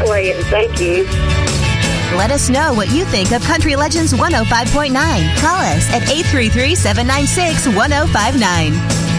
Great. Thank you. Let us know what you think of Country Legends 105.9. Call us at 833-796-1059.